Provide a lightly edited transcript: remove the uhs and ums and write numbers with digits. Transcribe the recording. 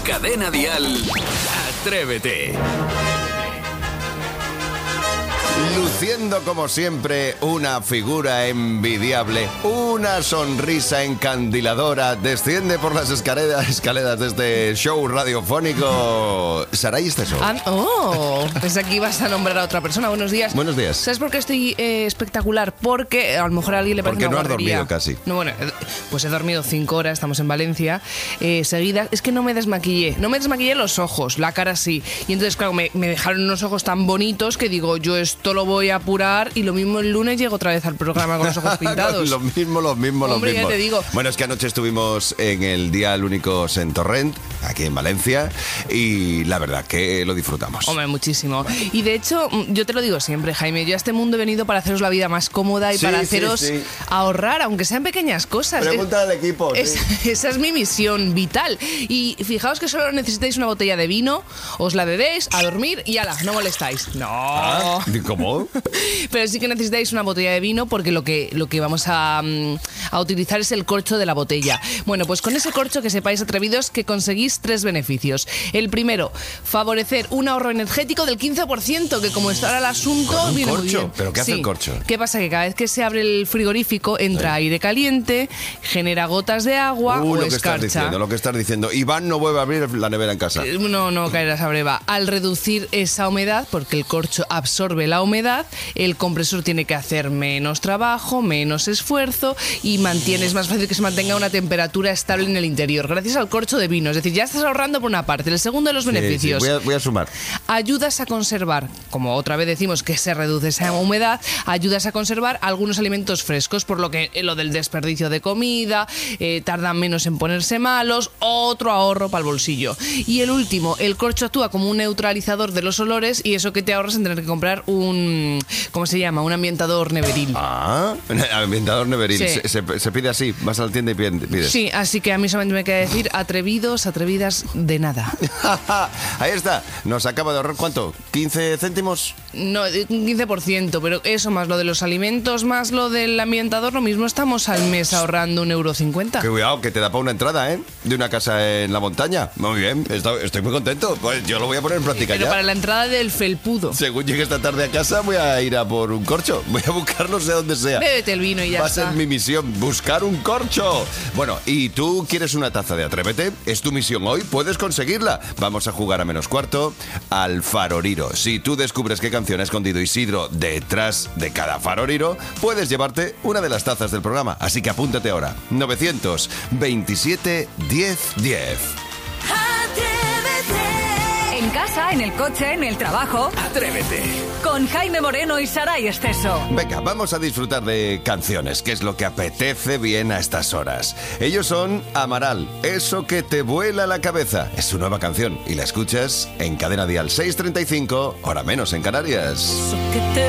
Cadena Dial, Atrévete. Luciendo como siempre una figura envidiable, una sonrisa encandiladora, desciende por las escaleras de este show radiofónico, Saray Esteso. Pensé que ibas a nombrar a otra persona. Buenos días. Buenos días. ¿Sabes por qué estoy espectacular? Porque a lo mejor a alguien le parece porque una no has guarrería. dormido casi. No, bueno, pues he dormido 5 horas, estamos en Valencia, seguidas. Es que no me desmaquillé los ojos, la cara sí. Y entonces, claro, me dejaron unos ojos tan bonitos que digo, yo esto lo voy a apurar y lo mismo el lunes llego otra vez al programa con los ojos pintados. Lo mismo. Hombre, ya te digo. Bueno, es que anoche estuvimos en el Dial Únicos en Torrent, aquí en Valencia, y la verdad que lo disfrutamos. Hombre, muchísimo. Y de hecho, yo te lo digo siempre, Jaime, yo a este mundo he venido para haceros la vida más cómoda y para haceros ahorrar, aunque sean pequeñas cosas. Pregunta al equipo. Esa es mi misión vital. Y fijaos que solo necesitáis una botella de vino, os la bebéis, a dormir y ala, no molestáis. No. ¿Cómo? Pero sí que necesitáis una botella de vino porque lo que vamos a utilizar es el corcho de la botella. Bueno, pues con ese corcho, que sepáis, atrevidos, que conseguís 3 beneficios. El primero, favorecer un ahorro energético del 15%, que como está ahora el asunto, ¿Con un viene corcho? muy bien. ¿Pero qué hace el corcho? ¿Qué pasa? Que cada vez que se abre el frigorífico entra aire caliente, genera gotas de agua o escarcha. Lo que estás diciendo. Iván no vuelve a abrir la nevera en casa. No caerás a breva. Al reducir esa humedad, porque el corcho absorbe la humedad, el compresor tiene que hacer menos trabajo, menos esfuerzo y es más fácil que se mantenga una temperatura estable en el interior, gracias al corcho de vino. Es decir, ya estás ahorrando por una parte. El segundo de los beneficios. Voy a sumar. Ayudas a conservar, como otra vez decimos que se reduce esa humedad, ayudas a conservar algunos alimentos frescos, por lo que lo del desperdicio de comida, tardan menos en ponerse malos, otro ahorro para el bolsillo. Y el último, el corcho actúa como un neutralizador de los olores y eso que te ahorras en tener que comprar un ambientador neveril. Ambientador neveril. Sí. Se pide así, vas a la tienda y pides. Sí, así que a mí solamente me queda decir atrevidos, atrevidas de nada. Ahí está, nos acaba de ahorrar, ¿cuánto? ¿15 céntimos? No, un 15%, pero eso más lo de los alimentos, más lo del ambientador, lo mismo estamos al mes ahorrando 1,50 €. Qué cuidado, que te da para una entrada, de una casa en la montaña. Muy bien, estoy muy contento. Pues yo lo voy a poner en práctica. Pero ya. para la entrada del felpudo. Según llegue esta tarde a casa, voy a ir a por un corcho. Voy a buscarlo, sé dónde sea. Bébete el vino y ya Va está. a ser mi misión, buscar un corcho. Bueno, ¿y tú quieres una taza de Atrévete? Es tu misión hoy, puedes conseguirla. Vamos a jugar a -4 al Faroriro. Si tú descubres qué canción ha escondido Isidro detrás de cada Faroriro, puedes llevarte una de las tazas del programa. Así que apúntate ahora. 927 10 10. En casa, en el coche, en el trabajo. Atrévete. Con Jaime Moreno y Saray Esteso. Venga, vamos a disfrutar de canciones, que es lo que apetece bien a estas horas. Ellos son Amaral, eso que te vuela la cabeza. Es su nueva canción y la escuchas en Cadena Dial 6:35, hora menos en Canarias. Eso que te